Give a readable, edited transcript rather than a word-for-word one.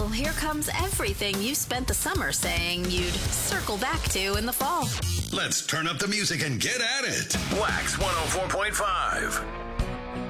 well, here comes everything you spent the summer saying you'd circle back to in the fall. Let's turn up the music and get at it. Wax 104.5.